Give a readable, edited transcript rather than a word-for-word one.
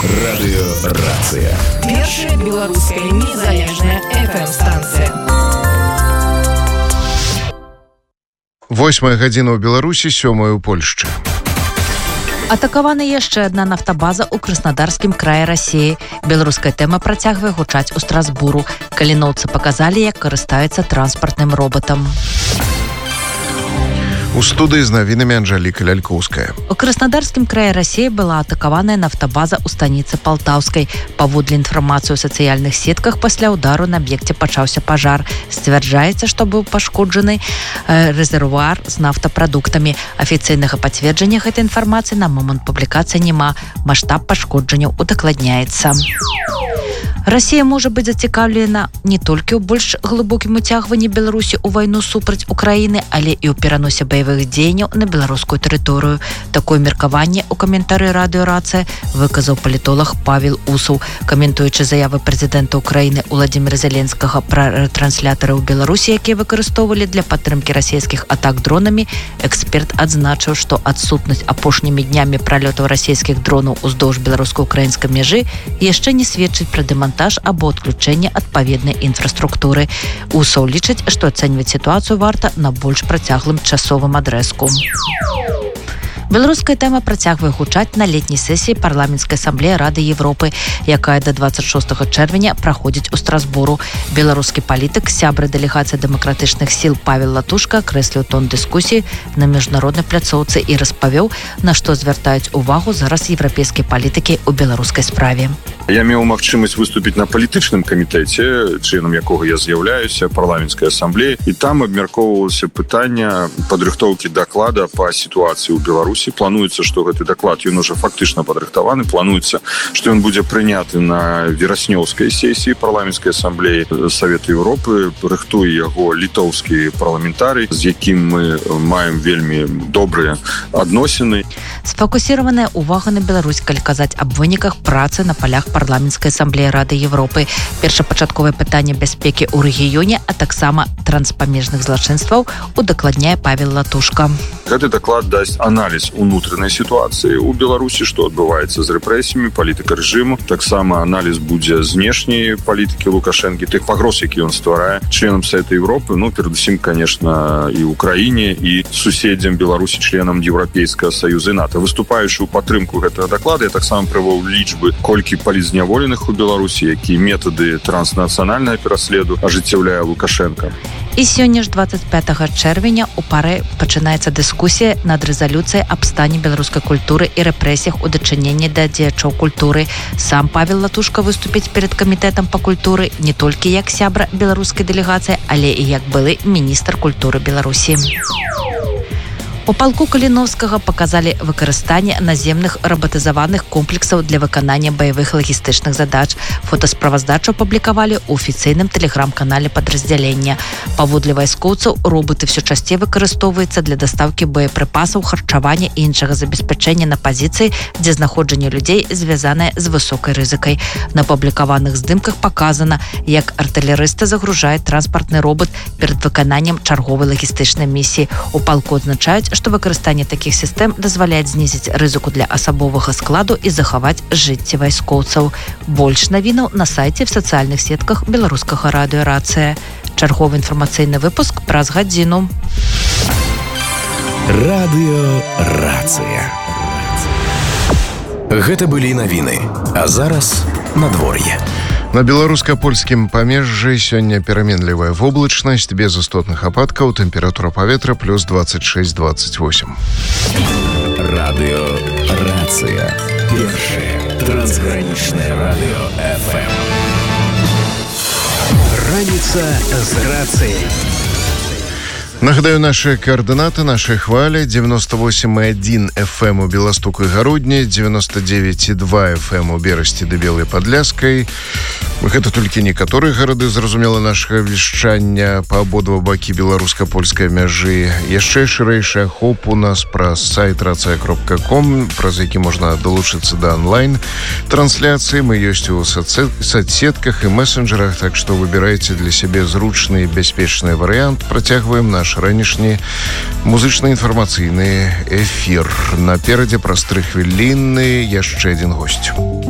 Радыёрацыя. Першая беларуская незалежная FM-станцыя. 8 гадзіна ў Беларусі, 7 у Польшчы. Атакавана яшчэ адна нафтабаза ў Краснодарскім краі Расіі. Беларуская тэма працягвае гучаць у Страсбуру. Каліноўцы паказалі, як карыстаюцца транспартным робатам. У студыі з навінамі Анжэліка Лялькоўская. У Краснодарскім краі Расіі была атакаваная нафтабаза ў станіцы Палтаўскай. Паводле інфармацыі ў сацыяльных сетках, пасля ўдару на аб'екце пачаўся пажар. Сцвярджаецца, што быў пашкоджаны рэзервуар з нафтапрадуктамі. Афіцыйнага пацверджання гэтай інфармацыі на момант публікацыі няма. Маштаб пашкоджанняў удакладняецца. Расія можа быць зацікаўлена не толькі ў больш глыбокім уцягванні Беларусі ў вайну супраць Украіны, але і ў пераносе баявых дзеянняў на беларускую тэрыторыю. Такое меркаванне ў каментары радыёрацыя выказаў палітолог Павел Усаў. Каментуючы заявы прэзідэнта Украіны Уладзіміра Зеленскага пра рэтрансляторы ў Беларусі, якія выкарыстоўвалі для падтрымкі расійскіх атак дронамі, эксперт адзначыў, што адсутнасць апошнімі днямі пралётаў расійскіх дронаў уздоўж беларуска-украінскай мяжы яшчэ не сведчыць пра дэмантаж або адключэнне адпаведнай інфраструктуры. Усаў лічыць, што ацэньваць сітуацыю варта на больш працяглым часовым адрэзку. Беларуская тэма працягвае гучаць на летняй сесіі парламенцкай асамблеі Рады Европы, якая да 26 чэрвеня праходзіць у Страсбуру. Беларускі палітык, сябра дэлегацыі дэмакратычных сіл Павел Латушка акрэсліў тон дыскусіі на міжнароднай пляцоўцы і распавёў, на што звяртаюць увагу зараз еўрапейскія палітыкі ў беларускай справе. Я меў магчымасць выступіць на палітычным камітэце, членам якога я з'яўляюся, парламенцкай асамблеі, і там абмяркоўвалася пытанне падрыхтоўкі даклада па сітуацыі ў Беларусі. Плануецца, што гэты даклад, ён уже фактычна падрыхтаваны. Плануецца, што ён будзе прыняты на вераснёўскай сесіі парламенцкай асамблеі Савета Еўропы. Рыхтуе яго літоўскі парламентарый, з якім мы маем вельмі добрыя адносіны. Сфокусіраваная ўвага на Беларусь, калі казаць аб выніках працы на палях парламенцкай асамблеі Рады Европы. Першапачатковае пытанне бяспекі ў рэгіёне, а таксама транспамежных злачынстваў удакладняе Павел Латушка. Гэты даклад дасць аналіз унутранай сітуацыі ў Беларусі, што адбываецца з рэпрэсіямі, палітыка рэжыму. Таксама аналіз будзе знешняй палітыкі Лукашэнкі, тых пагроз, які ён стварае членам Савета Еўропы, перадусім, конечно, і Украіне, і суседзям Беларусі, членам Еўрапейскага саюза і НАТО. Выступаючы ў падтрымку гэтага даклада, я таксама прывёў лічбы, колькі палізняволеных у Беларусі, якія метады транснацыянальнага пераследу ажыццяўляе Лукашенко. І сёння ж 25 чэрвеня у пары пачынаецца дыскусія над рэзалюцыяй аб стане беларускай культуры і рэпрэсіях у дачыненні да дзеячоў культуры. Сам Павел Латушка выступіць перад камітэтам па культуры не толькі як сябра беларускай дэлегацыі, але і як былы міністр культуры Беларусі. У палку Каліноўскага паказалі выкарыстанне наземных рабатызаваных комплексаў для выканання баявых лагістычных задач. Фотасправаздачу апублікавалі ў афіцыйным тэлеграм-канале падраздзялення. Паводле вайскоўцаў, роботы ўсё часцей выкарыстоўваюцца для дастаўкі боепрыпасаў, харчавання і іншага забеспячэння на пазіцыі, дзе знаходжанне людзей звязанае з высокай рызыкай. На апублікаваных здымках паказана, як артылерысты загружаюць транспартны робот перад выкананнем чарговай лагістычнай місіі. У палку адзначаюць, што выкарыстанне такіх сістэм дазваляць знізіць рызыку для асабовага складу і захаваць жыцці вайскоўцаў. Больш навінаў на сайце в сацыяльных сетках беларускага радыёрацыя. Чарговы інфармацыйны выпуск праз гадзіну. Радыёрацыя. Гэта былі навіны. А зараз надвор'е. На беларуска-польскім памежжы сёння пераменлівая воблачнасць, без істотных ападкаў, тэмпература паветра плюс 26-28. Радыёрацыя. Першае трансгранічнае радыё FM. Раніца з рацыяй. Нагадаю, наши координаты, наши хвали 98,1 FM у Беластуку и Гарудне, 99,2 FM у Берасці ды Белай Падляскай. Гэта толькі некаторыя гарады, зразумела, нашага вешчання па абодва бакі беларуска-польскай мяжы. Яшчэ шырэйшы ахоп у нас праз сайт racja.com, праз які можна далучыцца да онлайн-трансляцыі. Мы ёсць у соцсетках і мессенджерах, так што выбірайце для сябе зручны і бяспечны варыянт. Працягваем наш ранішні музычна-інфармацыйны эфір. Наперадзе праз 3 хвіліны яшчэ адзін госць.